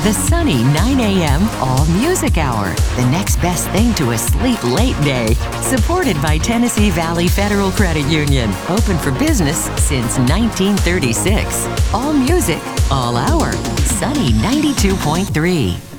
The Sunny 9 a.m. All Music Hour. The next best thing to a sleep late day. Supported by Tennessee Valley Federal Credit Union. Open for business since 1936. All music, all hour. Sunny 92.3.